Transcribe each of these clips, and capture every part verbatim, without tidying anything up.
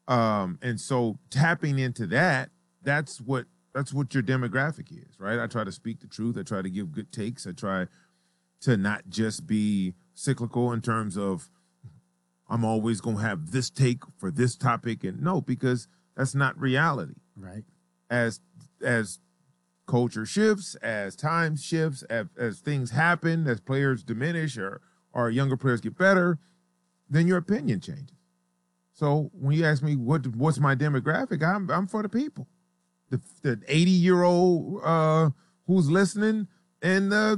Um, and so tapping into that, that's what that's what your demographic is, right? I try to speak the truth. I try to give good takes. I try to not just be cyclical in terms of I'm always going to have this take for this topic. And no, because that's not reality. Right. As as culture shifts, as time shifts, as, as things happen, as players diminish or, or younger players get better, then your opinion changes. So when you ask me what what's my demographic, I'm I'm for the people, the the eighty year old uh, who's listening, and uh,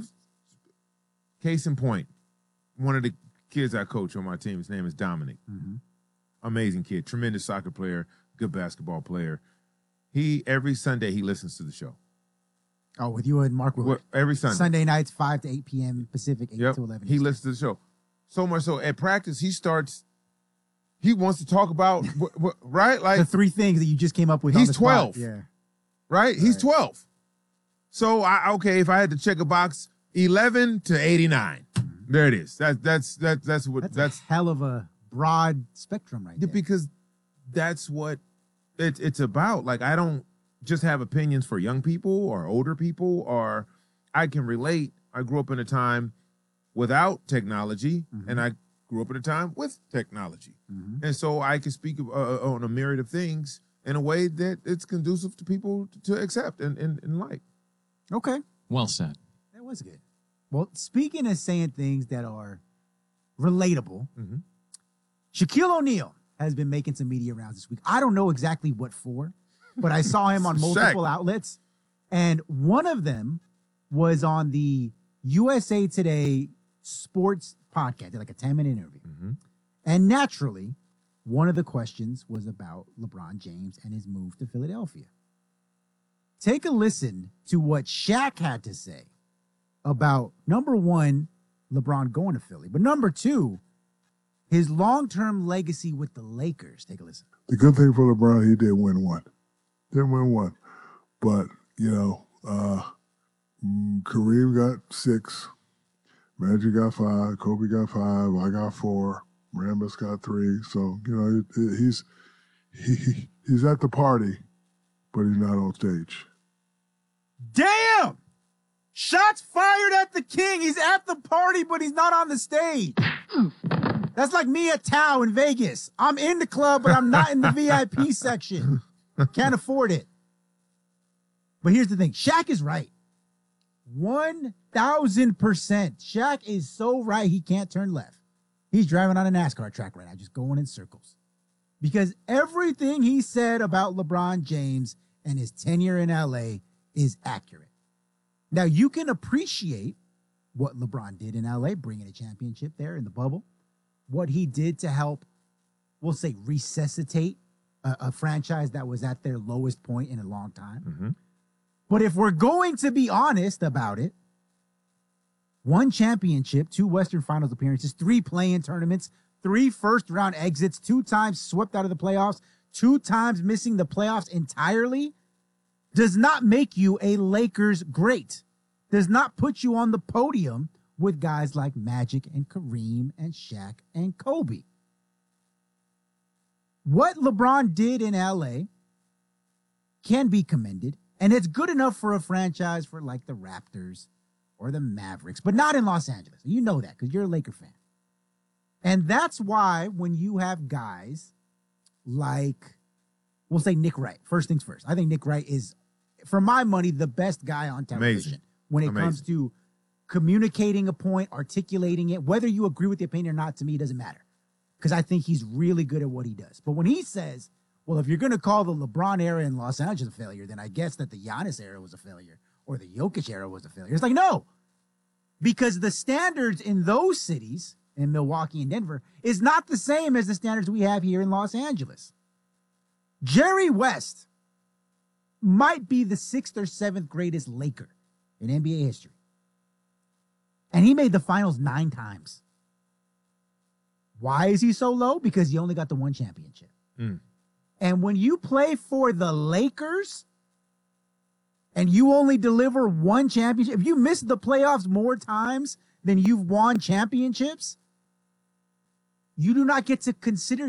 case in point, one of the kids I coach on my team, his name is Dominic, mm-hmm. amazing kid, tremendous soccer player, good basketball player. He every Sunday he listens to the show. Oh, with you and Mark Willard. Well, every Sunday, Sunday nights, five to eight p.m. Pacific, eight yep. to eleven. He listens to the show. So much so at practice he starts. He wants to talk about, what, what, right? Like the three things that you just came up with. He's on the twelve. Spot. Yeah. Right? right? He's twelve. So, I okay, if I had to check a box, eleven to eighty-nine. Mm-hmm. There it is. That, that's that, that's what. That's, that's a hell of a broad spectrum right there. Because that's what it, it's about. Like, I don't just have opinions for young people or older people, or I can relate. I grew up in a time without technology, mm-hmm. and I grew up at a time with technology. Mm-hmm. And so I can speak uh, on a myriad of things in a way that it's conducive to people to accept and, and, and like. Okay. Well said. That was good. Well, speaking of saying things that are relatable, mm-hmm. Shaquille O'Neal has been making some media rounds this week. I don't know exactly what for, but I saw him on multiple Shaq. outlets. And one of them was on the U S A Today Sports podcast, like a ten minute interview. Mm-hmm. And naturally, one of the questions was about LeBron James and his move to Philadelphia. Take a listen to what Shaq had to say about, number one, LeBron going to Philly, but number two, his long-term legacy with the Lakers. Take a listen. The good thing for LeBron, he did win one. Didn't win one. But, you know, uh, Kareem got six. Magic got five, Kobe got five, I got four, Rambis got three. So, you know, he's he he's at the party, but he's not on stage. Damn! Shots fired at the king. He's at the party, but he's not on the stage. That's like me at Tao in Vegas. I'm in the club, but I'm not in the V I P section. Can't afford it. But here's the thing. Shaq is right. one thousand percent. Shaq is so right, he can't turn left. He's driving on a NASCAR track right now, just going in circles. Because everything he said about LeBron James and his tenure in L A is accurate. Now, you can appreciate what LeBron did in L A, bringing a championship there in the bubble, what he did to help, we'll say, resuscitate a, a franchise that was at their lowest point in a long time. Mm-hmm. But if we're going to be honest about it, one championship, two Western Finals appearances, three play-in tournaments, three first-round exits, two times swept out of the playoffs, two times missing the playoffs entirely, does not make you a Lakers great. Does not put you on the podium with guys like Magic and Kareem and Shaq and Kobe. What LeBron did in L A can be commended. And it's good enough for a franchise for like the Raptors or the Mavericks, but not in Los Angeles. You know that because you're a Laker fan. And that's why when you have guys like, we'll say Nick Wright, first things first. I think Nick Wright is, for my money, the best guy on television Amazing. when it Amazing. comes to communicating a point, articulating it. Whether you agree with the opinion or not, to me, it doesn't matter because I think he's really good at what he does. But when he says, well, if you're going to call the LeBron era in Los Angeles a failure, then I guess that the Giannis era was a failure or the Jokic era was a failure. It's like, no, because the standards in those cities, in Milwaukee and Denver, is not the same as the standards we have here in Los Angeles. Jerry West might be the sixth or seventh greatest Laker in N B A history. And he made the finals nine times. Why is he so low? Because he only got the one championship. Mm. And when you play for the Lakers and you only deliver one championship, if you miss the playoffs more times than you've won championships, you do not get to consider